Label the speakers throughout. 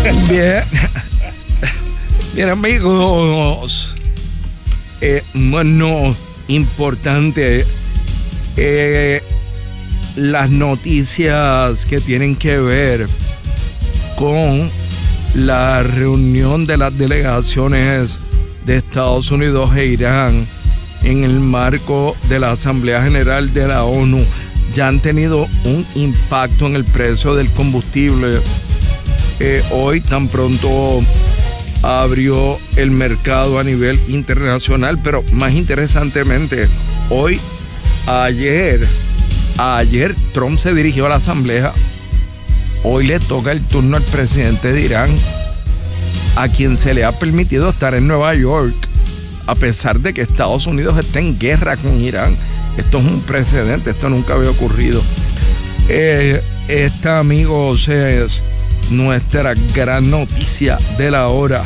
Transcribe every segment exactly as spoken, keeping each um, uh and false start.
Speaker 1: Bien, bien amigos, eh, bueno, importante, eh, las noticias que tienen que ver con la reunión de las delegaciones de Estados Unidos e Irán en el marco de la Asamblea General de la ONU ya han tenido un impacto en el precio del combustible. Eh, hoy tan pronto abrió el mercado a nivel internacional, pero más interesantemente, hoy, ayer, ayer Trump se dirigió a la Asamblea. Hoy le toca el turno al presidente de Irán, a quien se le ha permitido estar en Nueva York, a pesar de que Estados Unidos está en guerra con Irán. Esto es un precedente, esto nunca había ocurrido. Eh, esta, amigos, es nuestra gran noticia de la hora.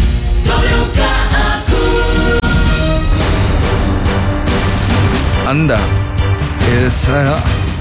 Speaker 1: Anda, esa,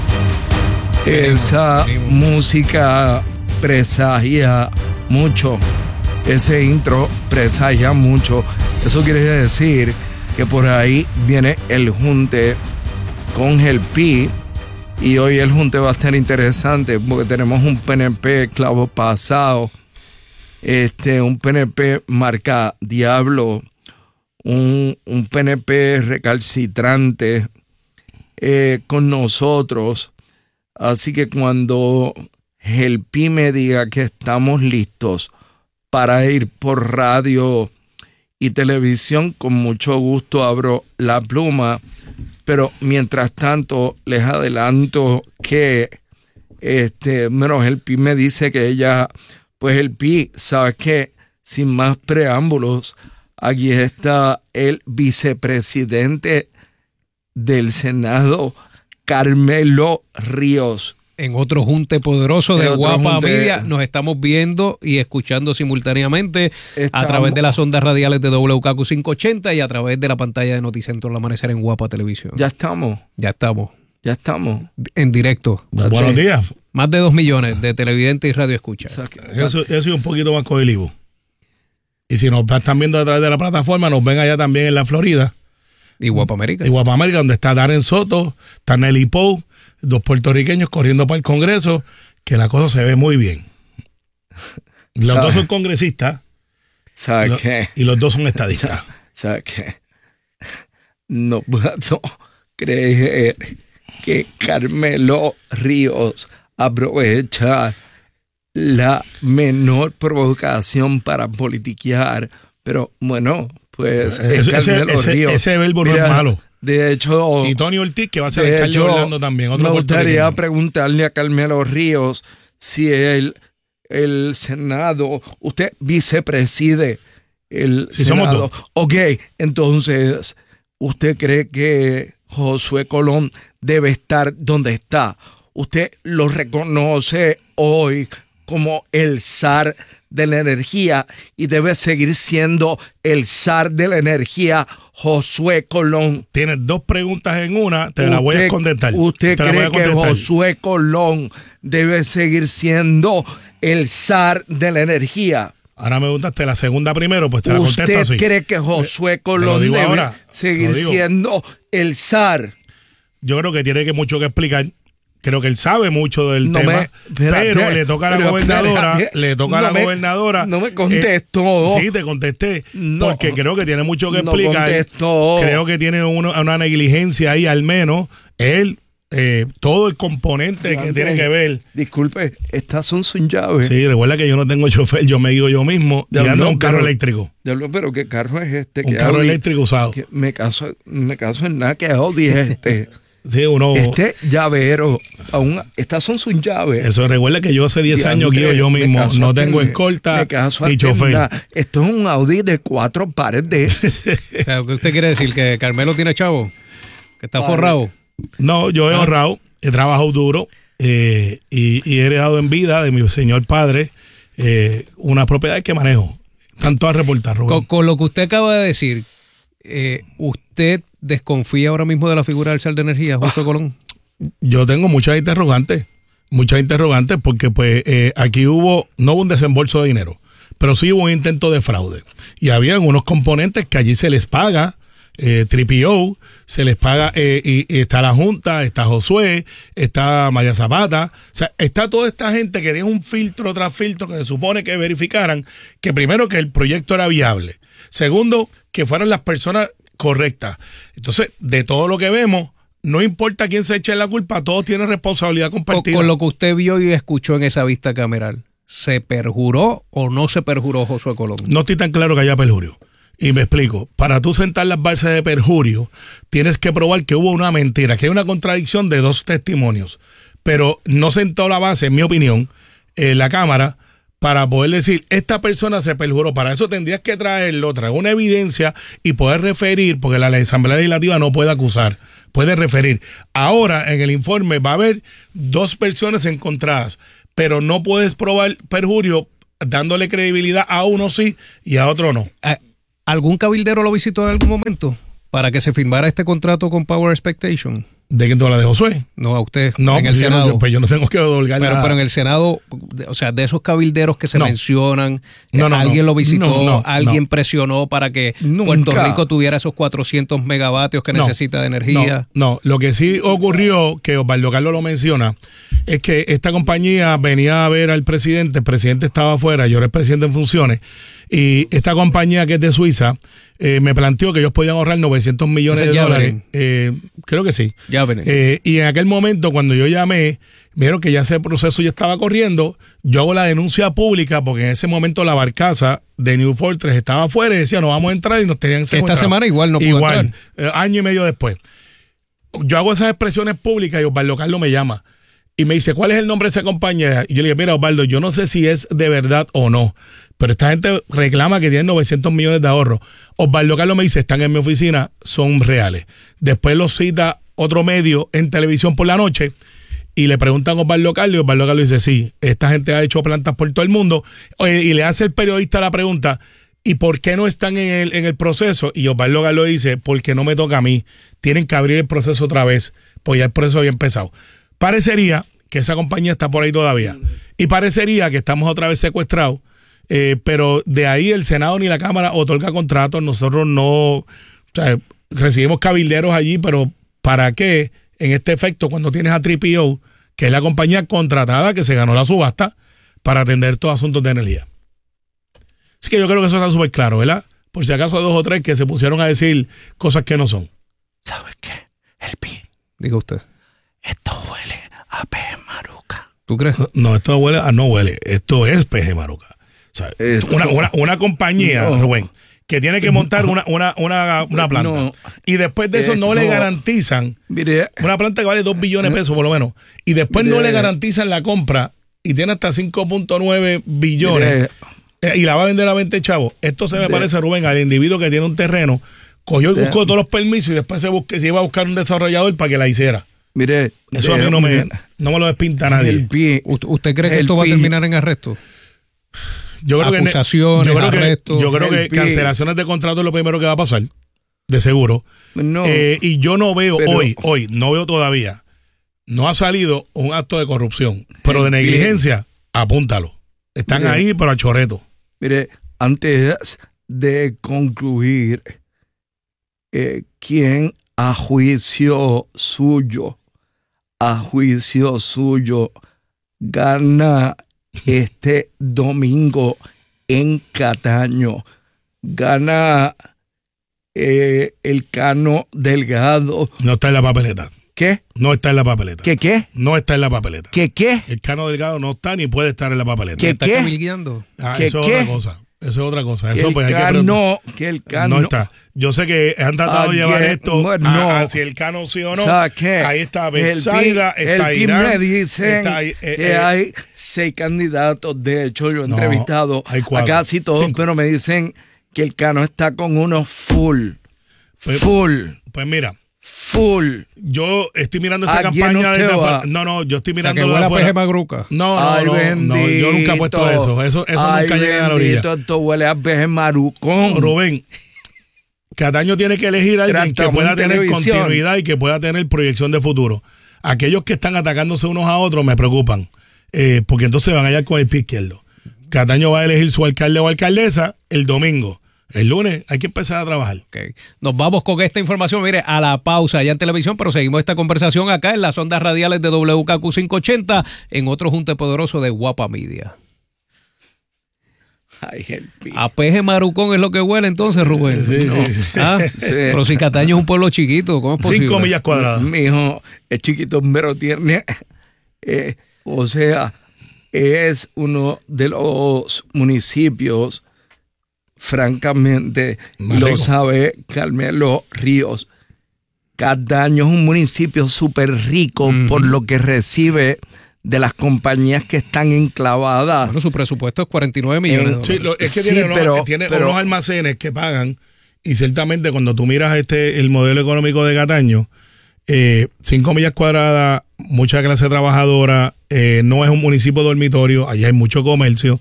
Speaker 1: esa música presagia mucho. Ese intro presagia mucho. Eso quiere decir que por ahí viene el junte con el P I, y hoy el junte va a estar interesante porque tenemos un P N P clavo pasado, este, un P N P marca diablo, un, un P N P recalcitrante eh, con nosotros. Así que cuando el P I me diga que estamos listos para ir por radio y televisión, con mucho gusto abro la pluma. Pero mientras tanto les adelanto que este, menos el P I me dice que ella, pues el P I, ¿sabes qué? Sin más preámbulos, aquí está el vicepresidente del Senado, Carmelo Ríos.
Speaker 2: En otro junte poderoso de Guapa
Speaker 1: junte.
Speaker 2: Media, nos estamos viendo y escuchando simultáneamente
Speaker 1: Estamos.
Speaker 2: a través de las ondas radiales de W K Q quinientos ochenta y a través de la pantalla de Noticentro al amanecer en Guapa Televisión.
Speaker 1: Ya estamos.
Speaker 2: Ya estamos.
Speaker 1: Ya estamos.
Speaker 2: En directo.
Speaker 3: Okay. Buenos días.
Speaker 2: Más de dos millones de televidentes y radio escucha.
Speaker 3: Eso, eso es un poquito más cohesivo. Y si nos están viendo a través de la plataforma, nos ven allá también en la Florida.
Speaker 2: Y Guapa América.
Speaker 3: Y Guapa América, donde está Darren Soto, está Nelly Pou, dos puertorriqueños corriendo para el Congreso, que la cosa se ve muy bien. Los
Speaker 1: ¿Sabe?
Speaker 3: dos son congresistas.
Speaker 1: ¿Sabes
Speaker 3: lo,
Speaker 1: qué?
Speaker 3: Y los dos son estadistas.
Speaker 1: ¿Sabes qué? No puedo creer que Carmelo Ríos aprovecha la menor provocación para politiquear. Pero bueno, pues es
Speaker 3: ese,
Speaker 1: Carmelo
Speaker 3: ese,
Speaker 1: Ríos.
Speaker 3: ese verbo
Speaker 1: Mira,
Speaker 3: no es malo.
Speaker 1: De hecho,
Speaker 3: y Tony Ortiz, que va a ser
Speaker 1: de
Speaker 3: alcalde de
Speaker 1: hecho,
Speaker 3: Orlando también. Otro
Speaker 1: me gustaría
Speaker 3: puertorriqueño.
Speaker 1: preguntarle a Carmelo Ríos si el, el Senado, usted vicepreside el
Speaker 3: Sí,
Speaker 1: Senado.
Speaker 3: somos dos.
Speaker 1: Ok, entonces, ¿usted cree que Josué Colón debe estar donde está? ¿Usted lo reconoce hoy como el zar de la energía y debe seguir siendo el zar de la energía, Josué Colón?
Speaker 3: Tienes dos preguntas en una, te la voy a contestar.
Speaker 1: ¿Usted
Speaker 3: te la voy
Speaker 1: cree
Speaker 3: a
Speaker 1: que
Speaker 3: contestar.
Speaker 1: Josué Colón debe seguir siendo el zar de la energía?
Speaker 3: Ahora me preguntaste la segunda primero, pues te la
Speaker 1: ¿Usted
Speaker 3: contesto así.
Speaker 1: cree que Josué
Speaker 3: Te
Speaker 1: Colón
Speaker 3: lo digo
Speaker 1: debe
Speaker 3: ahora,
Speaker 1: seguir
Speaker 3: lo digo.
Speaker 1: siendo el zar?
Speaker 3: Yo creo que tiene que mucho que explicar. Creo que él sabe mucho del
Speaker 1: No
Speaker 3: tema,
Speaker 1: me- espérate,
Speaker 3: pero le toca a la
Speaker 1: pero
Speaker 3: gobernadora,
Speaker 1: espérate,
Speaker 3: le toca
Speaker 1: no
Speaker 3: a la
Speaker 1: me-
Speaker 3: gobernadora.
Speaker 1: no me contestó.
Speaker 3: Eh, sí, te contesté,
Speaker 1: No.
Speaker 3: porque creo que tiene mucho que
Speaker 1: No
Speaker 3: explicar.
Speaker 1: contestó.
Speaker 3: Creo que tiene uno, una negligencia ahí, al menos él, eh, todo el componente que
Speaker 1: Andrés,
Speaker 3: tiene que ver.
Speaker 1: Disculpe, estas son sus llaves.
Speaker 3: Sí, recuerda que yo no tengo chofer, yo me guío yo mismo y
Speaker 1: Diablo,
Speaker 3: ando en un carro
Speaker 1: pero-
Speaker 3: eléctrico,
Speaker 1: Diablo, pero ¿qué carro es este?
Speaker 3: un
Speaker 1: ¿Qué
Speaker 3: carro
Speaker 1: Audi?
Speaker 3: eléctrico usado.
Speaker 1: Que me caso, me caso en nada, que Audi es este.
Speaker 3: Sí, uno.
Speaker 1: Este llavero, aún, estas son sus llaves.
Speaker 3: Eso, recuerda que yo hace diez años guío yo
Speaker 1: Me
Speaker 3: mismo,
Speaker 1: caso
Speaker 3: no
Speaker 1: hasta
Speaker 3: tengo
Speaker 1: en-
Speaker 3: escolta
Speaker 1: me caso
Speaker 3: ni
Speaker 1: hasta en
Speaker 3: chofer.
Speaker 1: nada. Esto es un Audi de cuatro pares de...
Speaker 2: O sea, ¿qué usted quiere decir? ¿Que Carmelo tiene chavo? ¿Que está
Speaker 1: Vale.
Speaker 2: forrado?
Speaker 3: No, yo he
Speaker 2: Ah.
Speaker 3: ahorrado, he trabajado duro eh, y, y he heredado en vida de mi señor padre eh, una propiedad que manejo. Tanto a reportar, Rubén.
Speaker 2: Con, con lo que usted acaba de decir, eh, ¿usted desconfía ahora mismo de la figura del zar de energía, Josué Colón?
Speaker 3: Yo tengo muchas interrogantes, muchas interrogantes porque pues eh, aquí hubo, no hubo un desembolso de dinero, pero sí hubo un intento de fraude. Y había unos componentes que allí se les paga, eh, Triple O, se les paga, eh, y, y está la Junta, está Josué, está Maya Zapata, o sea, está toda esta gente que tiene un filtro tras filtro que se supone que verificaran que primero que el proyecto era viable, segundo que fueran las personas correctas. Entonces, de todo lo que vemos, no importa quién se eche la culpa, todos tienen responsabilidad compartida.
Speaker 2: Con, con lo que usted vio y escuchó en esa vista cameral, ¿se perjuró o no se perjuró Josué Colón?
Speaker 3: No estoy tan claro que haya perjurio. Y me explico. Para tú sentar las bases de perjurio, tienes que probar que hubo una mentira, que hay una contradicción de dos testimonios. Pero no sentó la base, en mi opinión, en la Cámara, para poder decir, esta persona se perjuró. Para eso tendrías que traerlo, traer una evidencia y poder referir, porque la Asamblea Legislativa no puede acusar, puede referir. Ahora, en el informe va a haber dos versiones encontradas, pero no puedes probar perjurio dándole credibilidad a uno sí y a otro no.
Speaker 2: ¿Algún cabildero lo visitó en algún momento para que se firmara este contrato con Power Expectation?
Speaker 3: ¿De quién tú hablas? ¿De Josué?
Speaker 2: No, a usted,
Speaker 3: no,
Speaker 2: en el
Speaker 3: pues
Speaker 2: Senado.
Speaker 3: Yo no, pues yo no tengo que otorgar
Speaker 2: pero,
Speaker 3: nada.
Speaker 2: pero en el Senado, o sea, de esos cabilderos que se
Speaker 3: no.
Speaker 2: mencionan,
Speaker 3: no, no,
Speaker 2: alguien
Speaker 3: no.
Speaker 2: lo visitó,
Speaker 3: no, no,
Speaker 2: alguien
Speaker 3: no.
Speaker 2: presionó para que
Speaker 1: Nunca.
Speaker 2: Puerto Rico tuviera esos cuatrocientos megavatios que
Speaker 3: no,
Speaker 2: necesita de energía.
Speaker 3: No, no, lo que sí ocurrió, que Osvaldo Carlos lo menciona, es que esta compañía venía a ver al presidente, el presidente estaba afuera, yo era el presidente en funciones, y esta compañía que es de Suiza eh, me planteó que ellos podían ahorrar novecientos millones de dólares. Eh, creo que sí.
Speaker 2: Ya ven.
Speaker 3: Eh, y en aquel momento, cuando yo llamé, vieron que ya ese proceso ya estaba corriendo, yo hago la denuncia pública porque en ese momento la barcaza de New Fortress estaba afuera y decía, no vamos a entrar y nos tenían secuestrado.
Speaker 2: Esta semana igual no pudo
Speaker 3: igual,
Speaker 2: entrar.
Speaker 3: Eh, año y medio después. Yo hago esas expresiones públicas y Osvaldo Carlos me llama y me dice, ¿cuál es el nombre de esa compañía? Y yo le dije, mira, Osvaldo, yo no sé si es de verdad o no, pero esta gente reclama que tienen novecientos millones de ahorros. Osvaldo Carlos me dice, están en mi oficina, son reales. Después los cita otro medio en televisión por la noche y le preguntan a Osvaldo Carlos y Osvaldo Carlos dice, sí, esta gente ha hecho plantas por todo el mundo. Y le hace el periodista la pregunta, ¿y por qué no están en el, en el proceso? Y Osvaldo Carlos dice, porque no me toca a mí, tienen que abrir el proceso otra vez, pues ya el proceso había empezado. Parecería que esa compañía está por ahí todavía y parecería que estamos otra vez secuestrados, eh, pero de ahí el Senado ni la Cámara otorga contratos. Nosotros no, o sea, recibimos cabilderos allí, pero ¿para qué en este efecto cuando tienes a Triple O, que es la compañía contratada que se ganó la subasta para atender todos asuntos de energía? Así que yo creo que eso está súper claro, ¿verdad? Por si acaso hay dos o tres que se pusieron a decir cosas que no son.
Speaker 1: ¿Sabes qué? El pi.
Speaker 2: Diga usted.
Speaker 1: Esto huele a peje maruca.
Speaker 2: ¿Tú crees?
Speaker 3: No, esto huele a no huele. Esto es peje maruca. O sea, una, una, una compañía, no. Rubén, que tiene que montar una, una, una, una planta. No. Y después de eso esto, no le garantizan
Speaker 1: mire,
Speaker 3: una planta que vale dos billones de pesos por lo menos. Y después mire, no le garantizan la compra y tiene hasta cinco punto nueve billones. Mire, y la va a vender a veinte chavos. Esto se me de, parece, Rubén, al individuo que tiene un terreno, cogió y buscó de, todos los permisos y después se, busque, se iba a buscar un desarrollador para que la hiciera.
Speaker 1: Mire,
Speaker 3: eso de, a mí no me, no me lo despinta nadie.
Speaker 2: Pie, ¿Usted cree que esto va a terminar en arresto?
Speaker 3: Yo creo
Speaker 2: Acusaciones,
Speaker 3: que, yo creo
Speaker 2: arrestos.
Speaker 3: Que, yo creo que cancelaciones de contrato es lo primero que va a pasar, de seguro.
Speaker 1: No,
Speaker 3: eh, y yo no veo
Speaker 1: pero,
Speaker 3: hoy, hoy, no veo todavía, no ha salido un acto de corrupción, pero de negligencia, apúntalo. Están mire, ahí, pero a choreto.
Speaker 1: Mire, antes de concluir, eh, ¿quién a juicio suyo, a juicio suyo, gana este domingo en Cataño? Gana eh, el Cano Delgado.
Speaker 3: No está en la papeleta.
Speaker 1: ¿Qué?
Speaker 3: No está en la papeleta.
Speaker 1: ¿Qué qué?
Speaker 3: No está en la papeleta.
Speaker 1: ¿Qué qué?
Speaker 3: El Cano Delgado no está ni puede estar en la papeleta.
Speaker 1: ¿Qué
Speaker 2: ¿Está
Speaker 1: qué?
Speaker 2: cabildeando?
Speaker 3: Ah,
Speaker 1: ¿Qué
Speaker 3: eso
Speaker 1: qué?
Speaker 3: es otra cosa. Eso es otra cosa. Eso
Speaker 1: el
Speaker 3: pues hay
Speaker 1: Cano,
Speaker 3: que
Speaker 1: que el Cano
Speaker 3: no está. Yo sé que han tratado de llevar esto
Speaker 1: bueno,
Speaker 3: a,
Speaker 1: no.
Speaker 3: a si el Cano sí o no.
Speaker 1: O sea, ¿qué?
Speaker 3: Ahí está Betsaida,
Speaker 1: el
Speaker 3: está
Speaker 1: el
Speaker 3: Irán.
Speaker 1: me dicen
Speaker 3: está, eh,
Speaker 1: que
Speaker 3: eh,
Speaker 1: hay seis candidatos. De hecho, yo he
Speaker 3: no,
Speaker 1: entrevistado
Speaker 3: hay
Speaker 1: a casi todos,
Speaker 3: Cinco.
Speaker 1: pero me dicen que el Cano está con uno full.
Speaker 3: Pues,
Speaker 1: full.
Speaker 3: Pues mira.
Speaker 1: Full.
Speaker 3: Yo estoy mirando esa
Speaker 1: ¿A quién
Speaker 3: campaña
Speaker 1: usted
Speaker 3: desde
Speaker 1: va?
Speaker 3: afuera. No, no, yo estoy
Speaker 2: O sea,
Speaker 3: mirando
Speaker 2: que huele a
Speaker 3: afuera.
Speaker 2: peje magruca.
Speaker 3: No, no,
Speaker 1: Ay,
Speaker 3: no,
Speaker 1: bendito.
Speaker 3: no, yo nunca he puesto eso. Eso, eso
Speaker 1: Ay,
Speaker 3: nunca llega a la orilla.
Speaker 1: bendito, esto huele a peje marucón.
Speaker 3: Rubén, Cataño tiene que elegir a alguien que pueda tener
Speaker 1: televisión.
Speaker 3: continuidad y que pueda tener proyección de futuro. aquellos que están atacándose unos a otros me preocupan, eh, porque entonces van a ir con el pie izquierdo. Cataño va a elegir su alcalde o alcaldesa el domingo. El lunes hay que empezar a trabajar.
Speaker 2: Okay. Nos vamos con esta información, mire, a la pausa allá en televisión, pero seguimos esta conversación acá en las ondas radiales de W K Q quinientos ochenta en otro junte poderoso de Guapa Media.
Speaker 1: Ay, el
Speaker 2: a peje marucón es lo que huele entonces, Rubén.
Speaker 3: Sí,
Speaker 2: no.
Speaker 3: sí, sí.
Speaker 2: ¿Ah?
Speaker 1: Sí.
Speaker 2: Pero si Cataño es un pueblo chiquito, ¿cómo es posible?
Speaker 3: Cinco millas cuadradas.
Speaker 1: Mi hijo es chiquito, pero tiene, eh, o sea, es uno de los municipios, francamente,
Speaker 3: Más
Speaker 1: lo
Speaker 3: rico.
Speaker 1: sabe Carmelo Ríos. Cataño es un municipio súper rico
Speaker 2: Ujú.
Speaker 1: por lo que recibe de las compañías que están enclavadas.
Speaker 2: Bueno, su presupuesto es cuarenta y nueve millones de
Speaker 1: En-
Speaker 2: dólares.
Speaker 3: Sí, lo- es que
Speaker 1: Sí,
Speaker 3: tiene, unos,
Speaker 1: pero-
Speaker 3: tiene
Speaker 1: pero-
Speaker 3: unos almacenes que pagan y ciertamente cuando tú miras este el modelo económico de Cataño, eh, cinco millas cuadradas, mucha clase trabajadora, eh, no es un municipio dormitorio, allá hay mucho comercio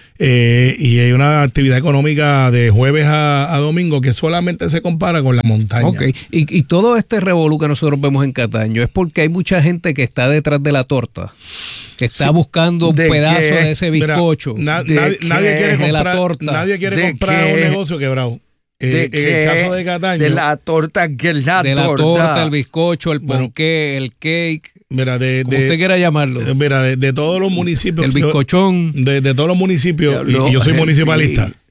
Speaker 3: eh, y hay una actividad económica de jueves a, a domingo que solamente se compara con la montaña.
Speaker 2: Ok, y, y todo este revolú que nosotros vemos en Cataño es porque hay mucha gente que está detrás de la torta, que está
Speaker 1: Sí,
Speaker 2: buscando un
Speaker 1: ¿de
Speaker 2: pedazo
Speaker 1: qué?
Speaker 2: de ese
Speaker 3: Mira,
Speaker 2: bizcocho.
Speaker 3: na-
Speaker 1: ¿De
Speaker 3: nadie,
Speaker 1: qué?
Speaker 3: nadie quiere
Speaker 2: De la
Speaker 3: comprar,
Speaker 2: torta.
Speaker 3: nadie quiere
Speaker 1: ¿De
Speaker 3: comprar
Speaker 1: qué?
Speaker 3: un negocio quebrado. Eh,
Speaker 1: ¿De
Speaker 3: en
Speaker 1: qué?
Speaker 3: el caso de Cataño,
Speaker 1: De la torta, que es la
Speaker 2: de la
Speaker 1: torta.
Speaker 2: torta, el bizcocho, el
Speaker 3: Bueno.
Speaker 2: ponqué, el cake,
Speaker 3: mira, de,
Speaker 2: como
Speaker 3: de-
Speaker 2: usted quiera llamarlo,
Speaker 3: eh, mira, de, de todos los municipios,
Speaker 2: el
Speaker 3: yo-
Speaker 2: bizcochón.
Speaker 3: de, de todos los municipios, y,
Speaker 1: Diablo,
Speaker 3: y yo soy municipalista,
Speaker 1: Henry.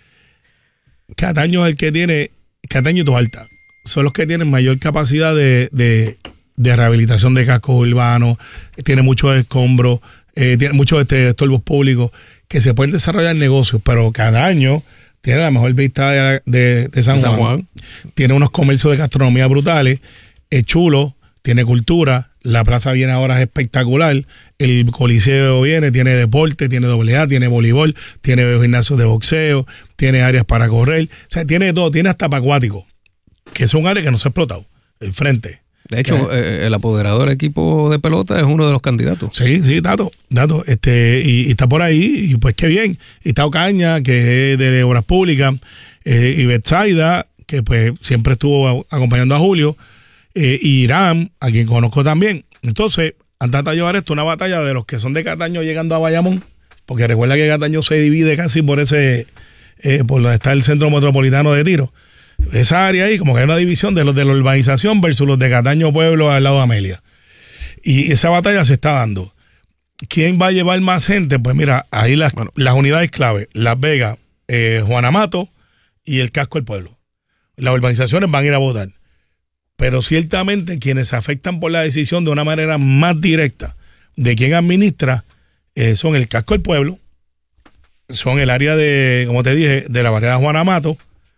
Speaker 3: Cataño es el que tiene, Cataño y Toalta, son los que tienen mayor capacidad de, de, de rehabilitación de cascos urbanos, tiene muchos escombros, eh, tiene muchos este, estorbos públicos, que se pueden desarrollar negocios, pero Cataño tiene la mejor vista de, de- de San,
Speaker 2: San
Speaker 3: Juan.
Speaker 2: Juan.
Speaker 3: Tiene unos comercios de gastronomía brutales, es chulo, tiene cultura, la plaza viene ahora es espectacular, el coliseo viene, tiene deporte, tiene doble A, tiene voleibol, tiene gimnasios de boxeo, tiene áreas para correr, o sea, tiene de todo, tiene hasta para acuático, que es un área que no se ha explotado, el frente.
Speaker 2: De hecho, eh, el apoderado del equipo de pelota es uno de los candidatos.
Speaker 3: Sí, sí, dato, dato, este, y, y está por ahí, y pues qué bien. Y está Ocaña, que es de Obras Públicas, eh, y Betsaida, que pues siempre estuvo a- acompañando a Julio, eh, y Irán, a quien conozco también. Entonces, han tratado de llevar esto una batalla de los que son de Cataño llegando a Bayamón, porque recuerda que Cataño se divide casi por ese, eh, por donde está el centro metropolitano de Tiro. Esa área ahí, como que hay una división de los de la urbanización versus los de Cataño Pueblo al lado de Amelia. Y esa batalla se está dando. ¿Quién va a llevar más gente? Pues mira, ahí las,
Speaker 2: Bueno.
Speaker 3: las unidades clave, Las Vegas, eh, Juanamato y el Casco del Pueblo. Las urbanizaciones van a ir a votar. Pero ciertamente quienes se afectan por la decisión de una manera más directa de quién administra eh, son el Casco del Pueblo, son el área de, como te dije, de la barriada de Juanamato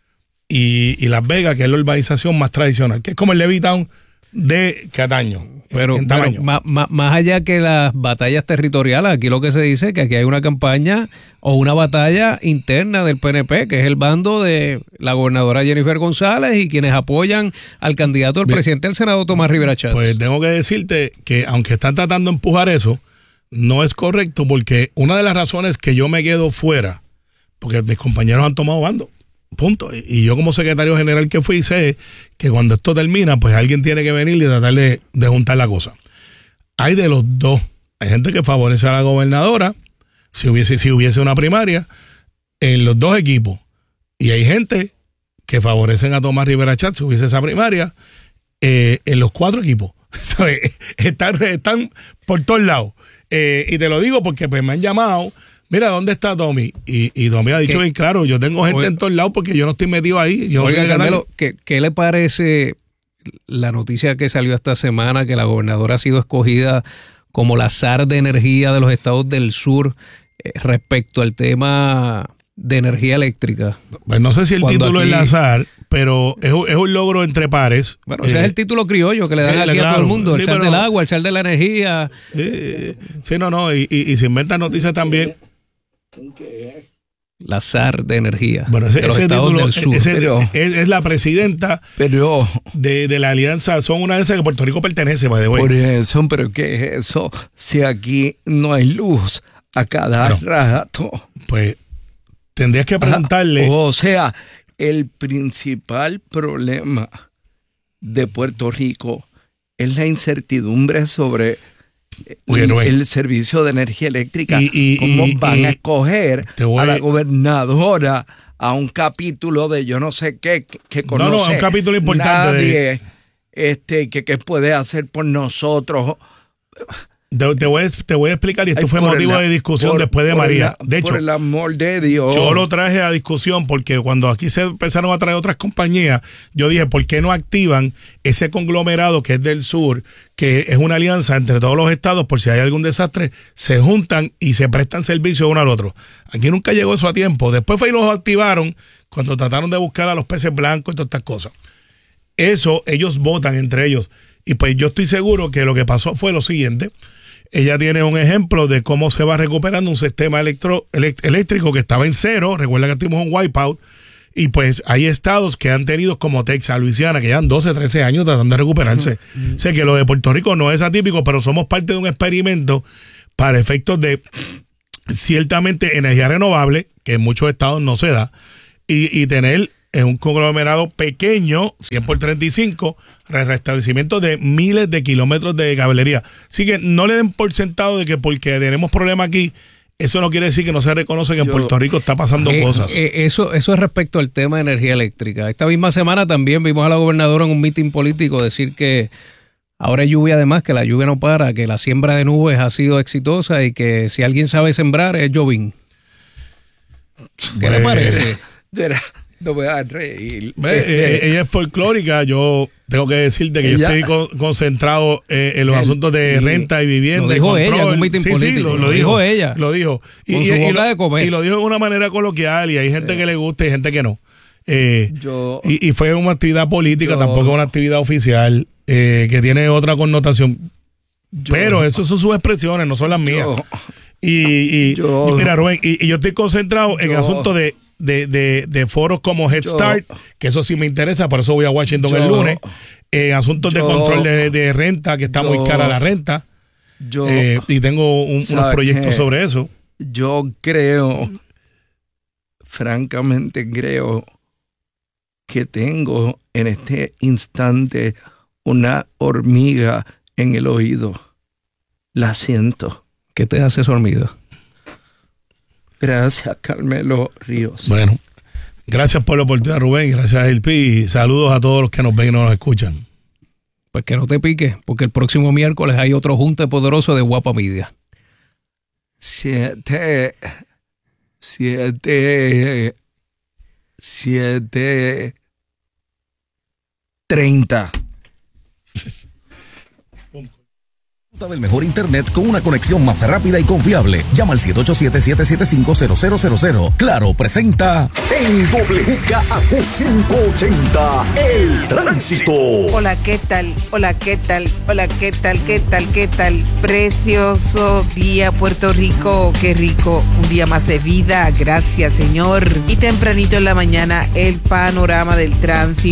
Speaker 3: y, y Las Vegas, que es la urbanización más tradicional, que es como el Levittown de Cataño.
Speaker 2: Pero
Speaker 3: en
Speaker 2: bueno,
Speaker 3: tamaño.
Speaker 2: ma- ma- más allá que las batallas territoriales, aquí lo que se dice es que aquí hay una campaña o una batalla interna del P N P, que es el bando de la gobernadora Jennifer González y quienes apoyan al candidato del
Speaker 3: Bien.
Speaker 2: presidente del Senado, Tomás Rivera Chats.
Speaker 3: Pues tengo que decirte que aunque están tratando de empujar eso, no es correcto, porque una de las razones que yo me quedo fuera, porque mis compañeros han tomado bando, punto. Y- Y yo como secretario general que fui, sé que cuando esto termina, pues alguien tiene que venir y tratar de, de juntar la cosa. Hay de los dos. Hay gente que favorece a la gobernadora, si hubiese, si hubiese una primaria, en los dos equipos. Y hay gente que favorecen a Tomás Rivera Chats, si hubiese esa primaria, eh, en los cuatro equipos. ¿Sabes? Están, están por todos lados. Eh, y te lo digo porque pues, me han llamado. Mira, ¿dónde está Tommy? Y, y Tommy ha dicho
Speaker 2: ¿Qué?
Speaker 3: bien claro, yo tengo gente
Speaker 2: Oiga.
Speaker 3: en todos lados porque yo no estoy metido ahí. Yo no soy
Speaker 2: Oiga,
Speaker 3: el canal.
Speaker 2: Carmelo, ¿qué, qué le parece la noticia que salió esta semana que la gobernadora ha sido escogida como la zar de energía de los estados del sur eh, respecto al tema de energía eléctrica?
Speaker 3: Pues no sé si el
Speaker 2: Cuando
Speaker 3: título
Speaker 2: aquí-
Speaker 3: es azar, pero es, un- es un logro entre pares.
Speaker 2: Bueno, ese
Speaker 3: Eh,
Speaker 2: es el título criollo que le dan
Speaker 3: eh,
Speaker 2: aquí a
Speaker 3: claro,
Speaker 2: todo el mundo, el
Speaker 3: sí,
Speaker 2: zar
Speaker 3: pero-
Speaker 2: del agua, el zar de la energía.
Speaker 3: eh, sí, no, no, y, y, y se inventan noticias también.
Speaker 2: La zar de energía
Speaker 3: Bueno, ese,
Speaker 2: de los
Speaker 3: ese
Speaker 2: estados
Speaker 3: título
Speaker 2: del sur.
Speaker 3: ese-
Speaker 1: Pero-
Speaker 3: es, es la presidenta
Speaker 1: Pero
Speaker 3: de, de la alianza, son una alianza que Puerto Rico pertenece, by the way.
Speaker 1: por eso, pero ¿qué es eso? Si aquí no hay luz a cada
Speaker 3: Claro.
Speaker 1: rato.
Speaker 3: Pues tendrías que preguntarle.
Speaker 1: Ajá. O sea, el principal problema de Puerto Rico es la incertidumbre sobre
Speaker 3: Oye,
Speaker 1: el,
Speaker 3: Rubén.
Speaker 1: el servicio de energía eléctrica.
Speaker 3: Y- y-
Speaker 1: ¿Cómo
Speaker 3: y-
Speaker 1: van
Speaker 3: y-
Speaker 1: a escoger
Speaker 3: te voy
Speaker 1: a la
Speaker 3: a-
Speaker 1: gobernadora a un capítulo de yo no sé qué que, que
Speaker 3: No, no,
Speaker 1: conoce
Speaker 3: un capítulo importante
Speaker 1: nadie,
Speaker 3: de-
Speaker 1: este, que, que puede hacer por nosotros?
Speaker 3: Te, te voy a, te voy a explicar, y esto
Speaker 1: Ay,
Speaker 3: fue
Speaker 1: por
Speaker 3: motivo
Speaker 1: el-
Speaker 3: de discusión
Speaker 1: por-
Speaker 3: después de
Speaker 1: por
Speaker 3: María.
Speaker 1: el-
Speaker 3: De hecho,
Speaker 1: por el amor de Dios.
Speaker 3: yo lo traje a discusión porque cuando aquí se empezaron a traer otras compañías, yo dije, ¿por qué no activan ese conglomerado que es del sur, que es una alianza entre todos los estados por si hay algún desastre, se juntan y se prestan servicio uno al otro? Aquí nunca llegó eso a tiempo. Después fue y los activaron cuando trataron de buscar a los peces blancos y todas estas cosas. Eso, ellos votan entre ellos. Y pues yo estoy seguro que lo que pasó fue lo siguiente. Ella tiene un ejemplo de cómo se va recuperando un sistema electro, elect- eléctrico que estaba en cero. Recuerda que tuvimos un wipeout. Y pues hay estados que han tenido, como Texas, Luisiana, que llevan doce, trece años tratando de recuperarse. Mm-hmm. Sé que lo de Puerto Rico no es atípico, pero somos parte de un experimento para efectos de ciertamente energía renovable, que en muchos estados no se da, y, y tener en un conglomerado pequeño, cien por treinta y cinco, restablecimiento de miles de kilómetros de cablería. Así que no le den por sentado de que porque tenemos problemas aquí, eso no quiere decir que no se reconoce que en
Speaker 1: Yo,
Speaker 3: Puerto Rico está pasando
Speaker 2: Eh,
Speaker 3: cosas.
Speaker 2: eh, eso, eso es respecto al tema de energía eléctrica. Esta misma semana también vimos a la gobernadora en un mitin político decir que ahora hay lluvia, además, que la lluvia no para, que la siembra de nubes ha sido exitosa y que si alguien sabe sembrar es Jovín. ¿Qué
Speaker 3: Pues,
Speaker 2: le parece?
Speaker 1: Verá, no voy a reír.
Speaker 3: Ve,
Speaker 1: Este,
Speaker 3: eh, ella es folclórica. Yo tengo que decirte que
Speaker 1: ella,
Speaker 3: yo estoy con, concentrado eh, en los
Speaker 1: el,
Speaker 3: asuntos de renta y vivienda.
Speaker 2: Lo dijo
Speaker 3: y
Speaker 2: ella en un mitin
Speaker 3: sí,
Speaker 2: político.
Speaker 3: Sí, lo,
Speaker 2: Lo
Speaker 3: lo
Speaker 2: dijo
Speaker 3: dijo
Speaker 2: ella.
Speaker 3: Lo dijo. Y,
Speaker 2: Con
Speaker 3: y,
Speaker 2: su
Speaker 3: y
Speaker 2: boca
Speaker 3: lo,
Speaker 2: de comer.
Speaker 3: y lo dijo de una manera coloquial, y hay gente
Speaker 1: sí.
Speaker 3: que le gusta y gente que no. Eh,
Speaker 1: yo,
Speaker 3: y, y fue una actividad política,
Speaker 1: yo,
Speaker 3: tampoco una actividad oficial, eh, que tiene otra connotación.
Speaker 1: yo,
Speaker 3: Pero esas son sus expresiones, no son las mías.
Speaker 1: yo,
Speaker 3: Y, y,
Speaker 1: yo,
Speaker 3: y mira, Rubén, y, y yo estoy concentrado en
Speaker 1: yo,
Speaker 3: asuntos de, de, de, de foros como Head
Speaker 1: yo,
Speaker 3: Start, que eso sí me interesa, por eso voy a Washington
Speaker 1: yo,
Speaker 3: el lunes. En asuntos
Speaker 1: yo,
Speaker 3: de control de, de renta, que está
Speaker 1: yo,
Speaker 3: muy cara la renta.
Speaker 1: yo,
Speaker 3: Eh, y tengo un, unos proyectos
Speaker 1: qué?
Speaker 3: sobre eso.
Speaker 1: yo creo, francamente creo que tengo en este instante una hormiga en el oído. La siento.
Speaker 2: ¿Qué te hace dormido?
Speaker 1: Gracias, Carmelo Ríos.
Speaker 3: Bueno, gracias por la oportunidad, Rubén. Gracias, El Pi. Y saludos a todos los que nos ven y nos escuchan.
Speaker 2: Pues que no te piques, porque el próximo miércoles hay otro junte poderoso de Guapa Media.
Speaker 1: Siete, siete, siete, treinta.
Speaker 4: Del mejor internet con una conexión más rápida y confiable. Llama al siete ocho siete, siete siete cinco, cero cero cero cero. Claro, presenta
Speaker 5: En W K A Q quinientos ochenta, El Tránsito.
Speaker 6: Hola, ¿qué tal? Hola, ¿qué tal? Hola, ¿qué tal? ¿Qué tal? ¿Qué tal? Precioso día, Puerto Rico. Qué rico. Un día más de vida. Gracias, Señor. Y tempranito en la mañana, el panorama del tránsito.